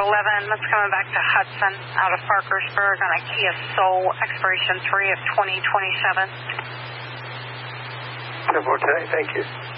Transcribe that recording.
11 that's coming back to Hudson out of Parkersburg on a Kia Soul, expiration 3 of 2027. 10-4, thank you.